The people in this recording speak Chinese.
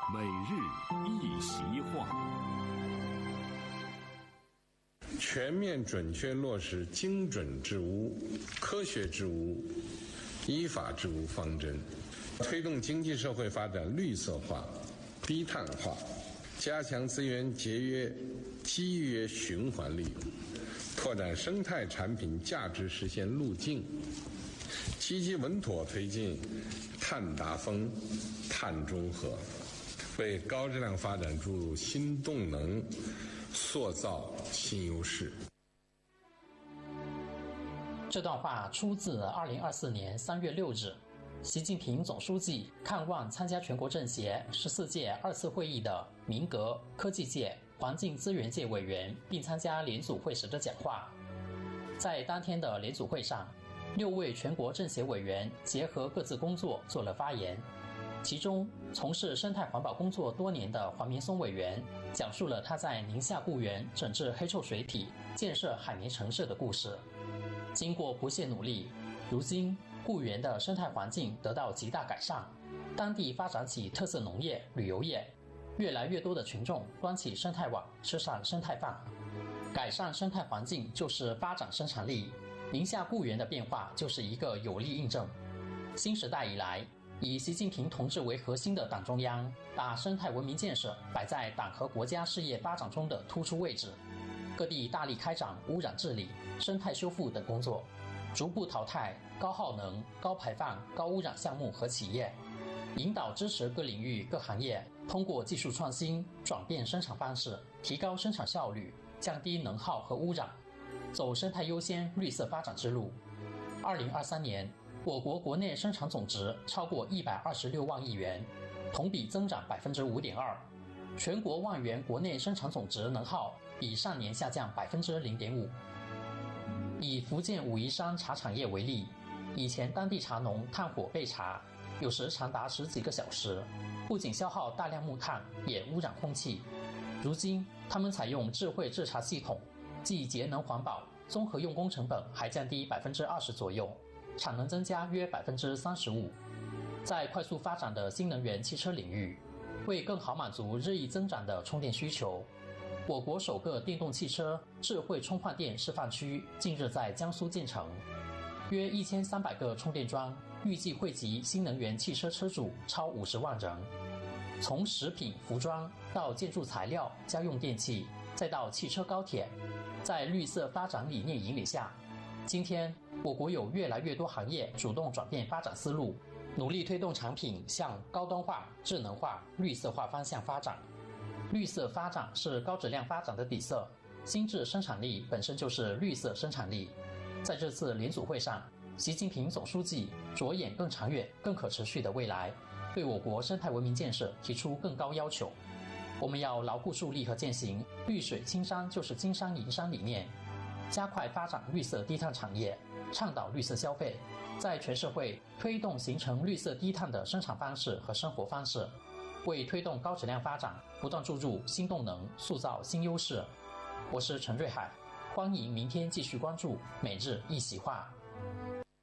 每日一席话。 全面准确落实精准治污、科学治污、依法治污方针，推动经济社会发展绿色化、低碳化，加强资源节约、机约循环利用，拓展生态产品价值实现路径，积极稳妥推进碳达峰、碳中和，为高质量发展注入新动能，塑造新优势。 这段话出自2024年3月6日，习近平总书记看望参加全国政协14届2次会议的民革、科技界、环境资源界委员，并参加联组会时的讲话。在当天的联组会上，6位全国政协委员结合各自工作做了发言。其中，从事生态环保工作多年的黄明松委员讲述了他在宁夏固原整治黑臭水体、建设海绵城市的故事。经过不懈努力，如今固原的生态环境得到极大改善，当地发展起特色农业、旅游业，越来越多的群众端起生态碗，吃上生态饭。改善生态环境就是发展生产力，宁夏固原的变化就是一个有力印证。新时代以来，以习近平同志为核心的党中央，把生态文明建设摆在党和国家事业发展中的突出位置。各地大力开展污染治理、生态修复等工作，逐步淘汰高耗能、高排放、高污染项目和企业，引导支持各领域各行业通过技术创新转变生产方式，提高生产效率，降低能耗和污染，走生态优先、绿色发展之路。2023年，我国国内生产总值超过126万亿元，同比增长5.2%，全国万元国内生产总值能耗比上年下降0.5%。以福建武夷山茶产业为例，以前当地茶农炭火焙茶，有时长达10几个小时，不仅消耗大量木炭，也污染空气。如今，他们采用智慧制茶系统，既节能环保，综合用工成本还降低20%左右，产能增加约35%。在快速发展的新能源汽车领域，为更好满足日益增长的充电需求，我国首个电动汽车智慧充换电示范区近日在江苏建成，约1300个充电桩，预计惠及新能源汽车车主超50万人。从食品、服装到建筑材料、家用电器，再到汽车、高铁，在绿色发展理念引领下，今天我国有越来越多行业主动转变发展思路，努力推动产品向高端化、智能化、绿色化方向发展。绿色发展是高质量发展的底色，新质生产力本身就是绿色生产力。在这次联组会上，习近平总书记着眼更长远、更可持续的未来，对我国生态文明建设提出更高要求。我们要牢固树立和践行绿水青山就是金山银山理念，加快发展绿色低碳产业，倡导绿色消费，在全社会推动形成绿色低碳的生产方式和生活方式，为推动高质量发展不断注入新动能，塑造新优势。我是陈瑞海，欢迎明天继续关注每日一席话。